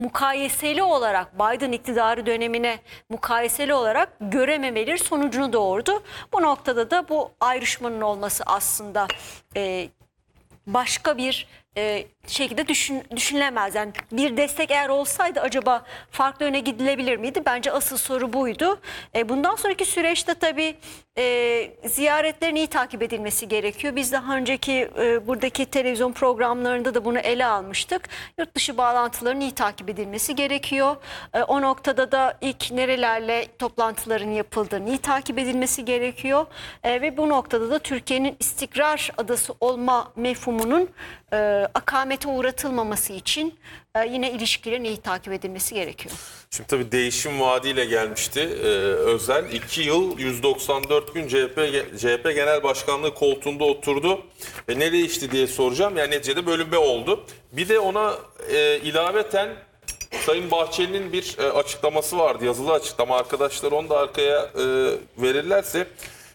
mukayeseli olarak Biden iktidarı dönemine mukayeseli olarak görememeleri sonucunu doğurdu. Bu noktada da bu ayrışmanın olması aslında başka bir şekilde düşünülemez. Yani bir destek eğer olsaydı acaba farklı yöne gidilebilir miydi? Bence asıl soru buydu. Bundan sonraki süreçte tabii ziyaretlerin iyi takip edilmesi gerekiyor. Biz daha önceki buradaki televizyon programlarında da bunu ele almıştık. Yurt dışı bağlantıların iyi takip edilmesi gerekiyor. O noktada da ilk nerelerle toplantıların yapıldığını iyi takip edilmesi gerekiyor. Ve bu noktada da Türkiye'nin istikrar adası olma mefhumunun akamete uğratılmaması için yine ilişkilerin iyi takip edilmesi gerekiyor. Şimdi tabii değişim vaadiyle gelmişti Özel. 2 yıl 194 gün CHP Genel Başkanlığı koltuğunda oturdu. Ne değişti diye soracağım. Yani neticede bölünme oldu. Bir de ona ilaveten Sayın Bahçeli'nin bir açıklaması vardı. Yazılı açıklama. Arkadaşlar onu da arkaya verirlerse.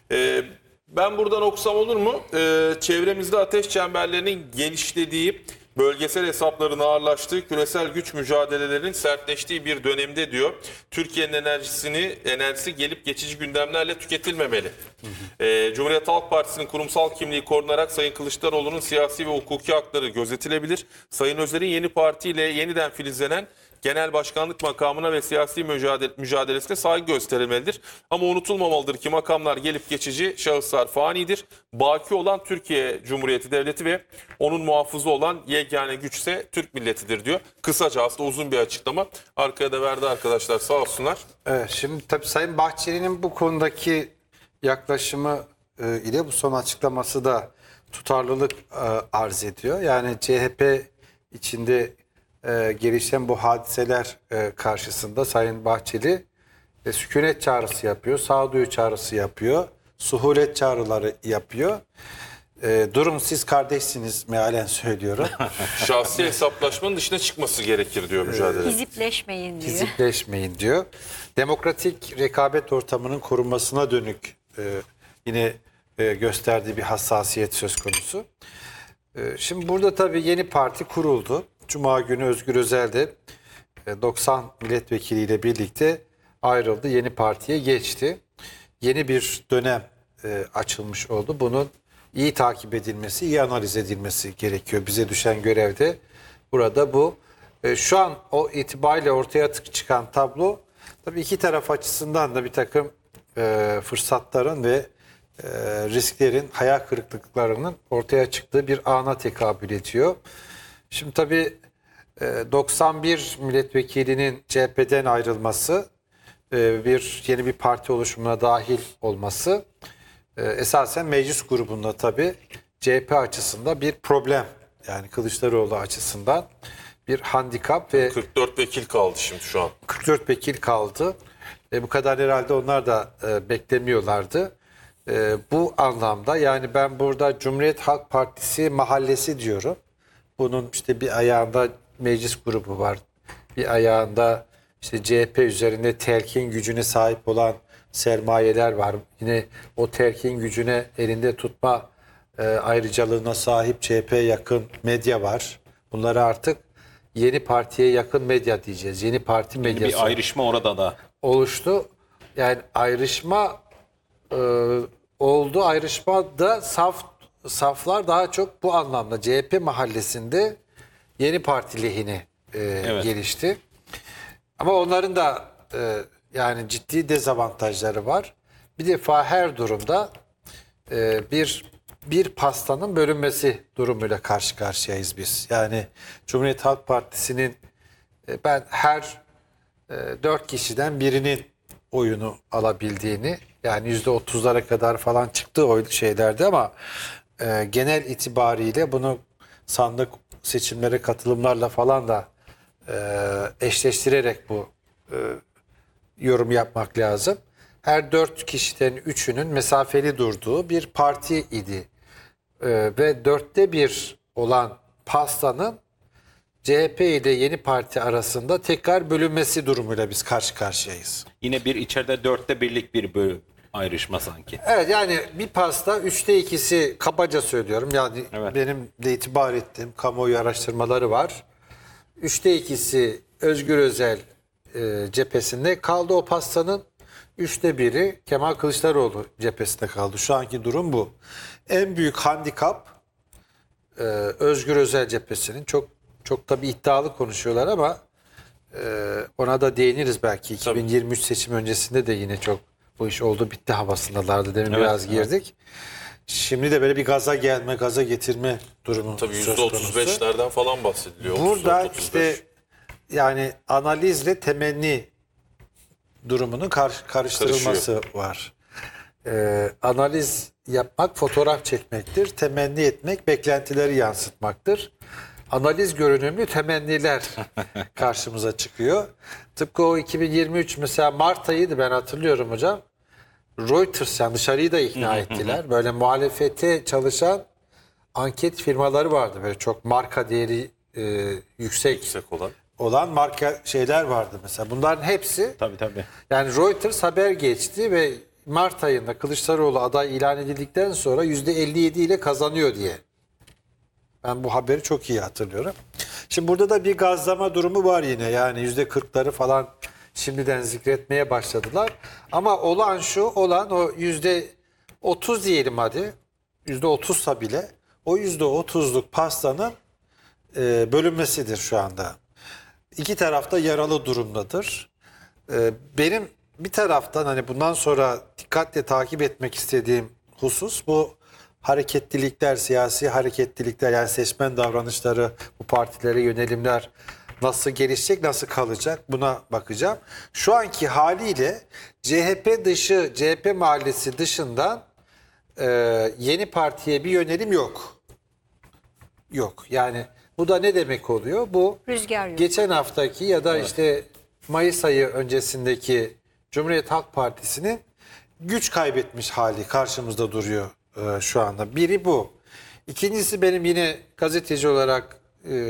Ben buradan okusam olur mu? Çevremizde ateş çemberlerinin genişlediği, bölgesel hesapların ağırlaştığı, küresel güç mücadelelerinin sertleştiği bir dönemde diyor. Türkiye'nin enerjisi gelip geçici gündemlerle tüketilmemeli. Cumhuriyet Halk Partisi'nin kurumsal kimliği korunarak Sayın Kılıçdaroğlu'nun siyasi ve hukuki hakları gözetilebilir. Sayın Özer'in yeni partiyle yeniden filizlenen genel başkanlık makamına ve siyasi mücadelesine saygı gösterilmelidir. Ama unutulmamalıdır ki makamlar gelip geçici, şahıslar fanidir. Baki olan Türkiye Cumhuriyeti Devleti ve onun muhafızı olan yegane güçse Türk milletidir diyor. Kısaca aslında uzun bir açıklama. Arkaya da verdi arkadaşlar, sağ olsunlar. Evet, şimdi tabii Sayın Bahçeli'nin bu konudaki yaklaşımı ile bu son açıklaması da tutarlılık arz ediyor. Yani CHP içinde gelişen bu hadiseler karşısında Sayın Bahçeli sükunet çağrısı yapıyor, sağduyu çağrısı yapıyor, suhulet çağrıları yapıyor. Durun siz kardeşsiniz mealen söylüyorum. Şahsi hesaplaşmanın dışına çıkması gerekir diyor mücadele. Hizipleşmeyin diyor. Hizipleşmeyin diyor. Demokratik rekabet ortamının korunmasına dönük yine gösterdiği bir hassasiyet söz konusu. Şimdi burada tabii yeni parti kuruldu. Cuma günü Özgür Özel de 90 milletvekiliyle birlikte ayrıldı. Yeni partiye geçti. Yeni bir dönem açılmış oldu. Bunun iyi takip edilmesi, iyi analiz edilmesi gerekiyor. Bize düşen görevde burada bu. Şu an o itibariyle ortaya çıkan tablo tabii iki taraf açısından da bir takım fırsatların ve risklerin, hayal kırıklıklarının ortaya çıktığı bir ana tekabül ediyor. Şimdi tabii 91 milletvekilinin CHP'den ayrılması, yeni bir parti oluşumuna dahil olması esasen meclis grubunda tabii CHP açısından bir problem. Yani Kılıçdaroğlu açısından bir handikap ve 44 vekil kaldı şimdi şu an. 44 vekil kaldı. Bu kadar herhalde onlar da beklemiyorlardı. Bu anlamda yani ben burada Cumhuriyet Halk Partisi mahallesi diyorum. Bunun işte bir ayağında meclis grubu var. Bir ayağında işte CHP üzerinde telkin gücüne sahip olan sermayeler var. Yine o telkin gücüne elinde tutma ayrıcalığına sahip CHP'ye yakın medya var. Bunları artık yeni partiye yakın medya diyeceğiz. Yeni parti medyası. Bir ayrışma orada da Oluştu. Yani ayrışma oldu. Ayrışma da saflar daha çok bu anlamda CHP mahallesinde yeni parti lehine Evet. gelişti. Ama onların da yani ciddi dezavantajları var. Bir defa her durumda bir pastanın bölünmesi durumuyla karşı karşıyayız biz. Yani Cumhuriyet Halk Partisi'nin ben her 4 kişiden birinin oyunu alabildiğini, yani %30'lara kadar falan çıktığı oylu şeylerdi ama genel itibariyle bunu sandık seçimlere katılımlarla falan da eşleştirerek bu yorum yapmak lazım. Her 4 kişiden 3'ünün mesafeli durduğu bir parti idi. Ve 1/4 olan pastanın CHP ile yeni parti arasında tekrar bölünmesi durumuyla biz karşı karşıyayız. yine bir içeride 1/4'lik bir bölüm ayrışma sanki. Evet, yani bir pasta 2/3'isi kabaca söylüyorum. Yani Evet. benim de itibar ettiğim kamuoyu araştırmaları var. 2/3'isi Özgür Özel cephesinde kaldı o pastanın. 1/3 Kemal Kılıçdaroğlu cephesinde kaldı. Şu anki durum bu. En büyük handikap Özgür Özel cephesinin çok tabii iddialı konuşuyorlar ama ona da değiniriz belki. 2023 seçim öncesinde de yine çok bu iş oldu bitti havasındalardı. Demin biraz girdik. Şimdi de böyle bir gaza gelme, gaza getirme durumu Tabii söz konusu. %35'lerden falan bahsediliyor. Burada 34-35. işte yani analizle temenni durumunun karıştırılması var. Analiz yapmak fotoğraf çekmektir. Temenni etmek beklentileri yansıtmaktır. Analiz görünümlü temenniler karşımıza çıkıyor. Tıpkı o 2023 mesela Mart ayıydı ben hatırlıyorum hocam. Reuters yani dışarıyı da ikna ettiler. Böyle muhalefete çalışan anket firmaları vardı. Böyle çok marka değeri yüksek olan marka şeyler vardı mesela. Bunların hepsi Tabii. yani Reuters haber geçti ve Mart ayında Kılıçdaroğlu aday ilan edildikten sonra %57 ile kazanıyor diye. Ben bu haberi çok iyi hatırlıyorum. Şimdi burada da bir gazlama durumu var yine. Yani %40'ları falan şimdiden zikretmeye başladılar. Ama olan o %30 diyelim hadi. %30'sa bile o %30'luk pastanın bölünmesidir şu anda. İki tarafta yaralı durumdadır. Benim bir taraftan hani bundan sonra dikkatle takip etmek istediğim husus bu hareketlilikler, siyasi hareketlilikler yani seçmen davranışları, bu partilere yönelimler nasıl gelişecek, nasıl kalacak buna bakacağım. Şu anki haliyle CHP dışı, CHP mahallesi dışından yeni partiye bir yönelim yok. Yok yani bu da ne demek oluyor? Bu Rüzgar yok. geçen haftaki ya da işte Mayıs ayı öncesindeki Cumhuriyet Halk Partisi'nin güç kaybetmiş hali karşımızda duruyor şu anda. Biri bu. İkincisi benim yine gazeteci olarak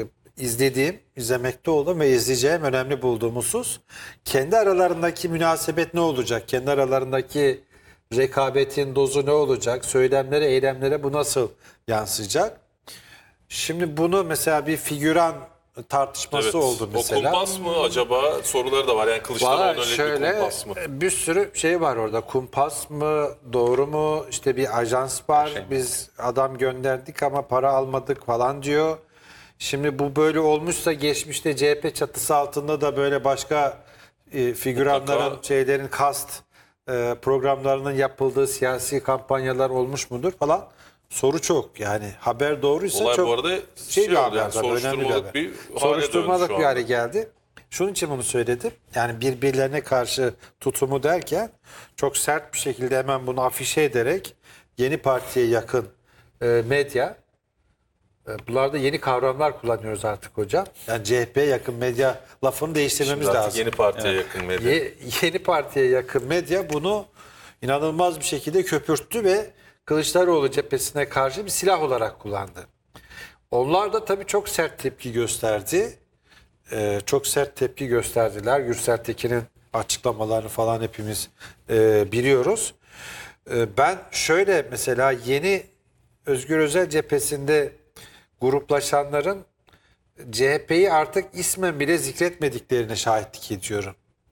izlemekte olduğum ve izleyeceğim önemli bulduğum husus kendi aralarındaki münasebet ne olacak? Kendi aralarındaki rekabetin dozu ne olacak? Söylemlere, eylemlere bu nasıl yansıyacak? Şimdi bunu mesela bir figüran tartışması oldu mesela. O kumpas mı acaba? Soruları da var. Yani Kılıçdaroğlu'nun öyle bir kumpas mı? Bir sürü şey var orada. Kumpas mı? Doğru mu? İşte bir ajans var. Biz adam gönderdik ama para almadık falan diyor. Şimdi bu böyle olmuşsa geçmişte CHP çatısı altında da böyle başka figüranların şeylerin kast programlarının yapıldığı siyasi kampanyalar olmuş mudur falan. Soru çok yani haber doğruysa Olay çok bu arada şey bir oldu haber, yani, önemli bir haber. Soruşturmalık bir hale geldi. Şunun için bunu söyledim. Yani birbirlerine karşı tutumu derken çok sert bir şekilde hemen bunu afişe ederek yeni partiye yakın medya, bunlarda yeni kavramlar kullanıyoruz artık hocam. Yani CHP'ye yakın medya lafını değiştirmemiz Şimdi artık lazım. yeni partiye yakın medya. Yeni partiye yakın medya bunu inanılmaz bir şekilde köpürttü ve Kılıçdaroğlu cephesine karşı bir silah olarak kullandı. Onlar da tabii çok sert tepki gösterdi. Çok sert tepki gösterdiler. Gürsel Tekin'in açıklamalarını falan hepimiz biliyoruz. Ben şöyle mesela yeni Özgür Özel cephesinde gruplaşanların CHP'yi artık ismen bile zikretmediklerine şahitlik ediyorum.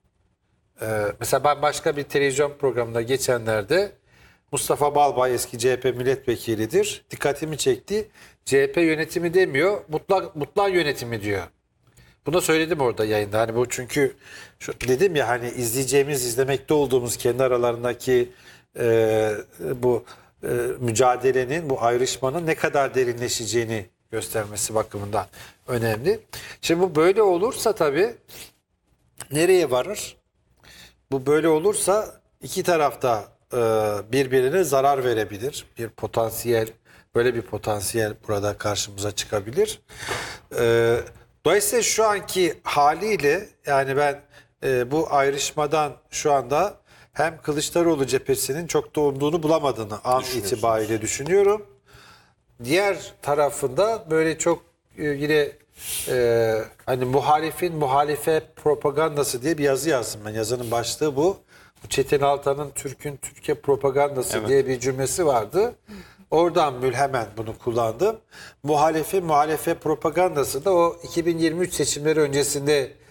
Mesela ben başka bir televizyon programında geçenlerde Mustafa Balbay eski CHP milletvekilidir. Dikkatimi çekti. CHP yönetimi demiyor, mutlak yönetimi diyor. Bunu söyledim orada yayında. Hani bu çünkü dedim ya hani izlemekte olduğumuz kendi aralarındaki bu mücadelenin, bu ayrışmanın ne kadar derinleşeceğini göstermesi bakımından önemli. Şimdi bu böyle olursa tabii nereye varır? Bu böyle olursa iki tarafta birbirine zarar verebilir. Böyle bir potansiyel burada karşımıza çıkabilir. Dolayısıyla şu anki haliyle yani ben bu ayrışmadan şu anda hem Kılıçdaroğlu cephesinin çok da umduğunu bulamadığını an itibariyle düşünüyorum. Diğer tarafında böyle çok yine hani muhalife propagandası diye bir yazı yazdım ben. Yazının başlığı bu. Çetin Altan'ın Türk'ün Türkiye propagandası diye bir cümlesi vardı. Oradan mülhemen bunu kullandım. Muhalefet propagandası da o 2023 seçimleri öncesinde